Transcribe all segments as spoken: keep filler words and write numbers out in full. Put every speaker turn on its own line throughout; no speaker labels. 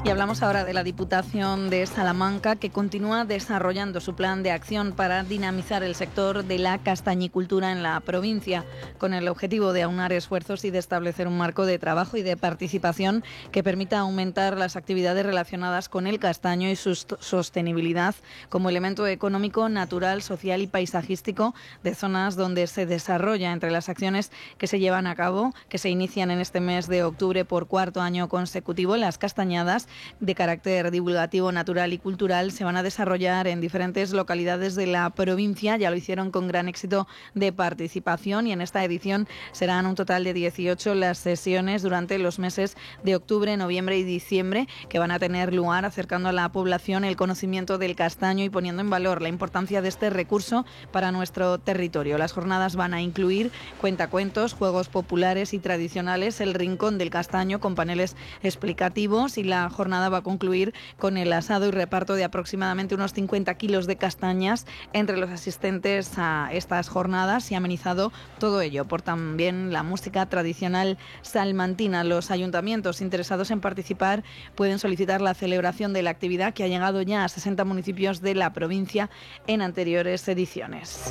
Y hablamos ahora de la Diputación de Salamanca, que continúa desarrollando su plan de acción para dinamizar el sector de la castañicultura en la provincia, con el objetivo de aunar esfuerzos y de establecer un marco de trabajo y de participación que permita aumentar las actividades relacionadas con el castaño y su sostenibilidad como elemento económico, natural, social y paisajístico de zonas donde se desarrolla. Entre las acciones que se llevan a cabo, que se inician en este mes de octubre por cuarto año consecutivo, las castañadas de carácter divulgativo, natural y cultural se van a desarrollar en diferentes localidades de la provincia. Ya lo hicieron con gran éxito de participación y en esta edición serán un total de dieciocho las sesiones durante los meses de octubre, noviembre y diciembre, que van a tener lugar acercando a la población el conocimiento del castaño y poniendo en valor la importancia de este recurso para nuestro territorio. Las jornadas van a incluir cuentacuentos, juegos populares y tradicionales, el rincón del castaño con paneles explicativos, y la jornada jornada va a concluir con el asado y reparto de aproximadamente unos cincuenta kilos de castañas entre los asistentes a estas jornadas, y amenizado todo ello por también la música tradicional salmantina. Los ayuntamientos interesados en participar pueden solicitar la celebración de la actividad, que ha llegado ya a sesenta municipios de la provincia en anteriores ediciones.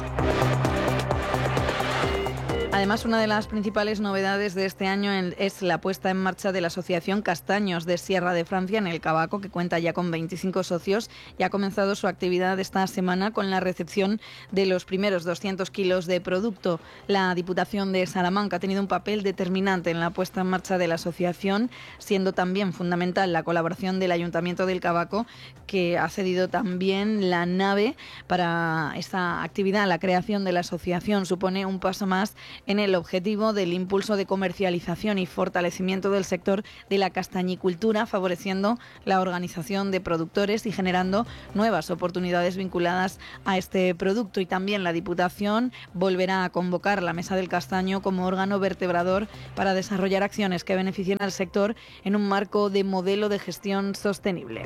Además, una de las principales novedades de este año es la puesta en marcha de la Asociación Castaños de Sierra de Francia en el Cabaco, que cuenta ya con veinticinco socios y ha comenzado su actividad esta semana con la recepción de los primeros doscientos kilos de producto. La Diputación de Salamanca ha tenido un papel determinante en la puesta en marcha de la asociación, siendo también fundamental la colaboración del Ayuntamiento del Cabaco, que ha cedido también la nave para esta actividad. La creación de la asociación supone un paso más en el objetivo del impulso de comercialización y fortalecimiento del sector de la castañicultura, favoreciendo la organización de productores y generando nuevas oportunidades vinculadas a este producto. Y también la Diputación volverá a convocar la Mesa del Castaño como órgano vertebrador para desarrollar acciones que beneficien al sector en un marco de modelo de gestión sostenible.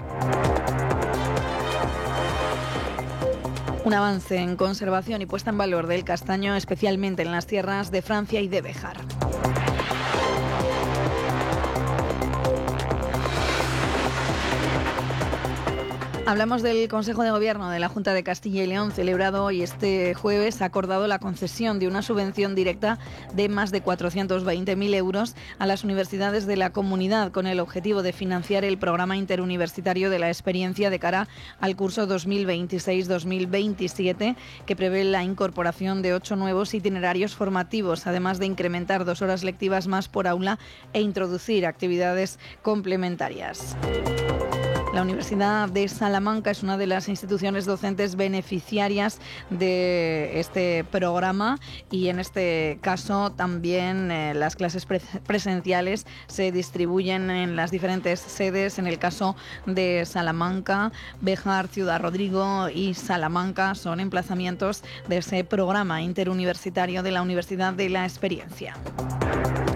Un avance en conservación y puesta en valor del castaño, especialmente en las tierras de Francia y de Béjar. Hablamos del Consejo de Gobierno de la Junta de Castilla y León, celebrado hoy. Este jueves ha acordado la concesión de una subvención directa de más de cuatrocientos veinte mil euros a las universidades de la comunidad, con el objetivo de financiar el programa interuniversitario de la experiencia de cara al curso dos mil veintiséis dos mil veintisiete, que prevé la incorporación de ocho nuevos itinerarios formativos, además de incrementar dos horas lectivas más por aula e introducir actividades complementarias. La Universidad de Salamanca es una de las instituciones docentes beneficiarias de este programa, y en este caso también eh, las clases pre- presenciales se distribuyen en las diferentes sedes. En el caso de Salamanca, Béjar, Ciudad Rodrigo y Salamanca son emplazamientos de ese programa interuniversitario de la Universidad de la Experiencia.